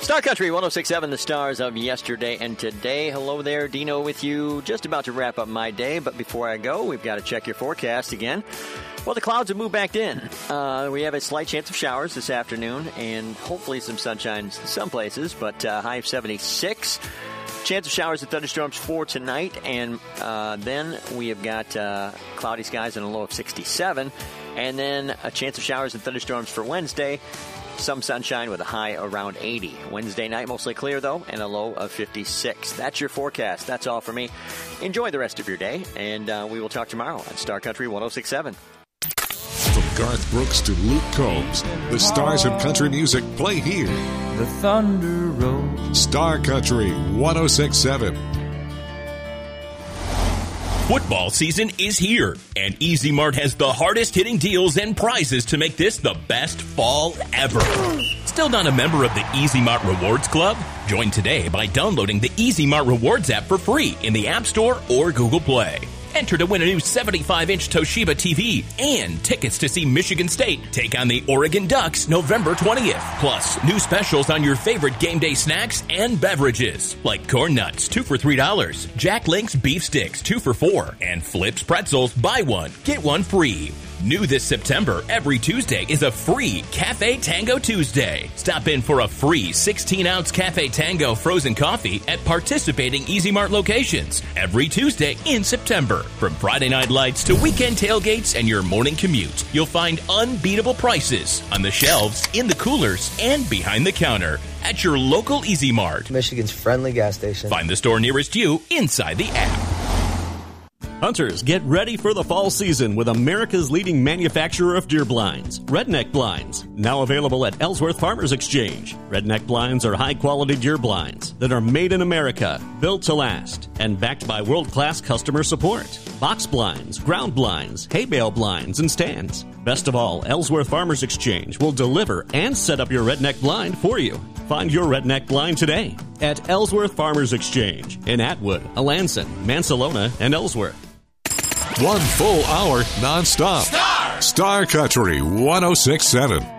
Star Country 106.7, the stars of yesterday and today. Hello there, Dino with you. Just about to wrap up my day, but before I go, we've got to check your forecast again. Well, the clouds have moved back in. We have a slight chance of showers this afternoon and hopefully some sunshine in some places, but high of 76. Chance of showers and thunderstorms for tonight, and then we have got cloudy skies and a low of 67. And then a chance of showers and thunderstorms for Wednesday. Some sunshine with a high around 80. Wednesday night, mostly clear, though, and a low of 56. That's your forecast. That's all for me. Enjoy the rest of your day, and we will talk tomorrow on Star Country 106.7. From Garth Brooks to Luke Combs, the stars of country music play here. The Thunder Road. Star Country 106.7. Football season is here, and Easy Mart has the hardest-hitting deals and prizes to make this the best fall ever. Still not a member of the Easy Mart Rewards Club? Join today by downloading the Easy Mart Rewards app for free in the App Store or Google Play. Enter to win a new 75-inch Toshiba TV and tickets to see Michigan State take on the Oregon Ducks November 20th. Plus, new specials on your favorite game day snacks and beverages, like Corn Nuts, 2 for $3, Jack Link's Beef Sticks, 2 for $4, and Flips Pretzels, buy one, get one free. New this September, every Tuesday is a free Cafe Tango Tuesday. Stop in for a free 16-ounce Cafe Tango frozen coffee at participating Easy Mart locations every Tuesday in September. From Friday night lights to weekend tailgates and your morning commute, you'll find unbeatable prices on the shelves, in the coolers, and behind the counter at your local Easy Mart. Michigan's friendly gas station. Find the store nearest you inside the app. Hunters, get ready for the fall season with America's leading manufacturer of deer blinds, Redneck Blinds. Now available at Ellsworth Farmers Exchange. Redneck Blinds are high-quality deer blinds that are made in America, built to last, and backed by world-class customer support. Box blinds, ground blinds, hay bale blinds, and stands. Best of all, Ellsworth Farmers Exchange will deliver and set up your Redneck blind for you. Find your Redneck blind today at Ellsworth Farmers Exchange in Atwood, Alanson, Mansalona, and Ellsworth. 1 full hour nonstop. Star Country 106.7.